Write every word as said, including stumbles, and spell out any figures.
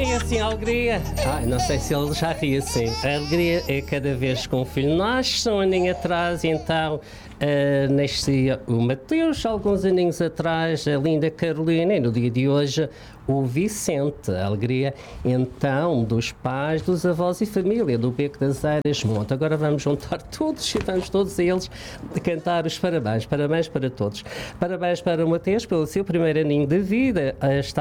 É assim, a alegria. Ai, não sei se ele já ri assim. A alegria é cada vez que um filho nasce. Um aninho atrás, então, uh, nascia o Mateus. Alguns aninhos atrás, a linda Carolina. E no dia de hoje, o Vicente. A alegria, então, dos pais, dos avós e família do Beco das Eiras Monte. Agora vamos juntar todos e vamos todos eles cantar os parabéns. Parabéns para todos. Parabéns para o Mateus pelo seu primeiro aninho de vida. Está